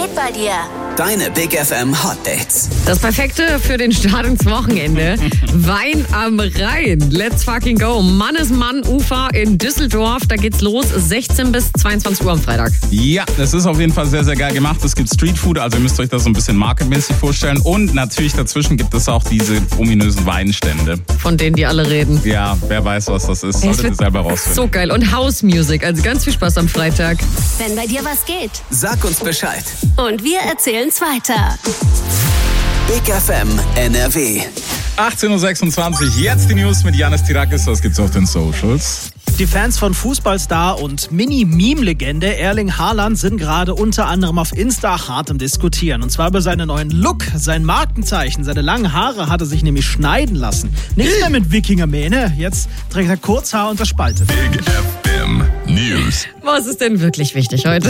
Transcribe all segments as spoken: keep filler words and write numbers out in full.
geht bei dir? Deine Big F M Hot Dates. Das Perfekte für den Start ins Wochenende. Wein am Rhein. Let's fucking go. Mannesmann-Ufer in Düsseldorf. Da geht's los. sechzehn bis zweiundzwanzig Uhr am Freitag. Ja, das ist auf jeden Fall sehr, sehr geil gemacht. Es gibt Streetfood, also ihr müsst euch das so ein bisschen marketmäßig vorstellen. Und natürlich dazwischen gibt es auch diese ominösen Weinstände. Von denen die alle reden. Ja, wer weiß, was das ist. Solltet ihr selber rausfinden. So geil. Und House Music. Also ganz viel Spaß am Freitag. Wenn bei dir was geht. Sag uns Bescheid. Und wir erzählen's weiter. Big F M N R W. achtzehn Uhr sechsundzwanzig, jetzt die News mit Janis Tirakis. Was gibt's auf den Socials? Die Fans von Fußballstar und Mini-Meme-Legende Erling Haaland sind gerade unter anderem auf Insta hart im Diskutieren. Und zwar über seinen neuen Look, sein Markenzeichen. Seine langen Haare hat er sich nämlich schneiden lassen. Nicht mehr mit Wikingermähne, jetzt trägt er Kurzhaar und verspaltet. Big F M News. Was ist denn wirklich wichtig heute?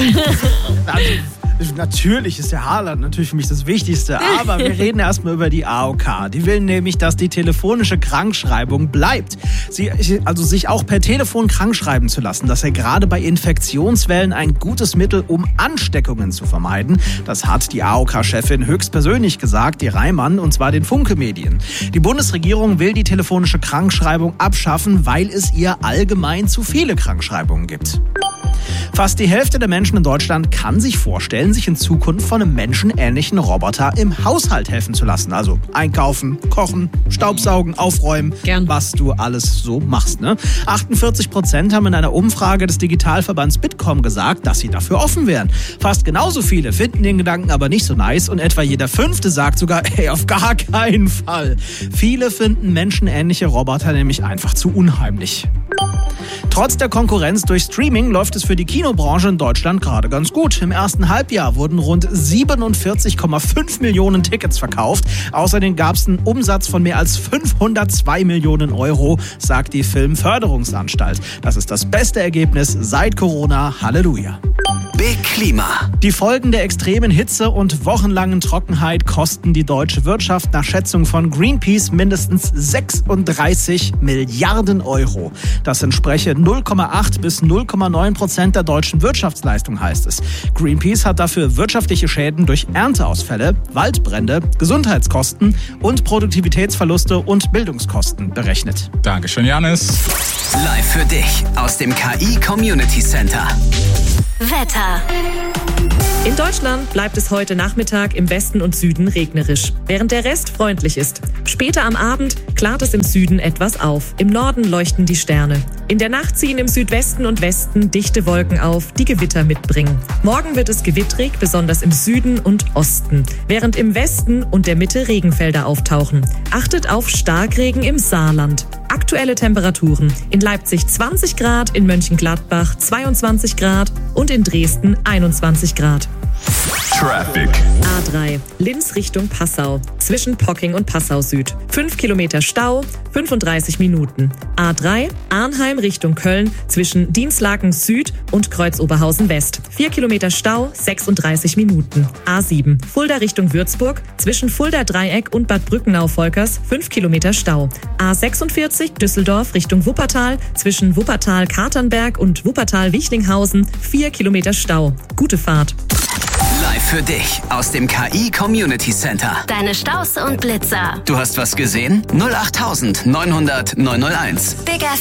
Also, natürlich ist der Haaland natürlich für mich das Wichtigste, aber wir reden erstmal über die A O K. Die will nämlich, dass die telefonische Krankschreibung bleibt. Sie, also sich auch per Telefon krankschreiben zu lassen. Das sei gerade bei Infektionswellen ein gutes Mittel, um Ansteckungen zu vermeiden. Das hat die A O K-Chefin höchstpersönlich gesagt, die Reimann, und zwar den Funke-Medien. Die Bundesregierung will die telefonische Krankschreibung abschaffen, weil es ihr allgemein zu viele Krankschreibungen gibt. Fast die Hälfte der Menschen in Deutschland kann sich vorstellen, sich in Zukunft von einem menschenähnlichen Roboter im Haushalt helfen zu lassen. Also einkaufen, kochen, staubsaugen, aufräumen, Gern. was du alles so machst. Ne? achtundvierzig Prozent haben in einer Umfrage des Digitalverbands Bitkom gesagt, dass sie dafür offen wären. Fast genauso viele finden den Gedanken aber nicht so nice und etwa jeder Fünfte sagt sogar, ey, auf gar keinen Fall. Viele finden menschenähnliche Roboter nämlich einfach zu unheimlich. Trotz der Konkurrenz durch Streaming läuft es für die Kinobranche in Deutschland gerade ganz gut. Im ersten Halbjahr wurden rund siebenundvierzig Komma fünf Millionen Tickets verkauft. Außerdem gab es einen Umsatz von mehr als fünfhundertzwei Millionen Euro, sagt die Filmförderungsanstalt. Das ist das beste Ergebnis seit Corona. Halleluja. Big Klima. Die Folgen der extremen Hitze und wochenlangen Trockenheit kosten die deutsche Wirtschaft nach Schätzung von Greenpeace mindestens sechsunddreißig Milliarden Euro. Das entspreche null Komma acht bis null Komma neun Prozent der deutschen Wirtschaftsleistung, heißt es. Greenpeace hat dafür wirtschaftliche Schäden durch Ernteausfälle, Waldbrände, Gesundheitskosten und Produktivitätsverluste und Bildungskosten berechnet. Dankeschön, Janis. Live für dich aus dem K I Community Center. Wetter. In Deutschland bleibt es heute Nachmittag im Westen und Süden regnerisch, während der Rest freundlich ist. Später am Abend klart es im Süden etwas auf. Im Norden leuchten die Sterne. In der Nacht ziehen im Südwesten und Westen dichte Wolken auf, die Gewitter mitbringen. Morgen wird es gewittrig, besonders im Süden und Osten, während im Westen und der Mitte Regenfelder auftauchen. Achtet auf Starkregen im Saarland. Aktuelle Temperaturen: in Leipzig zwanzig Grad, in Mönchengladbach zweiundzwanzig Grad und in Dresden einundzwanzig Grad. Traffic. A drei, Linz Richtung Passau, zwischen Pocking und Passau Süd. fünf Kilometer Stau, fünfunddreißig Minuten. A drei, Arnheim Richtung Köln, zwischen Dienstlaken Süd und Kreuzoberhausen West. vier Kilometer Stau, sechsunddreißig Minuten. A sieben, Fulda Richtung Würzburg, zwischen Fulda Dreieck und Bad Brückenau-Volkers, fünf Kilometer Stau. A sechsundvierzig, Düsseldorf Richtung Wuppertal, zwischen Wuppertal-Katernberg und Wuppertal-Wichlinghausen, vier Kilometer Stau. Gute Fahrt. Live für dich aus dem K I Community Center. Deine Staus und Blitzer. Du hast was gesehen? null acht neunhundert neunhundert neunhunderteins. Big F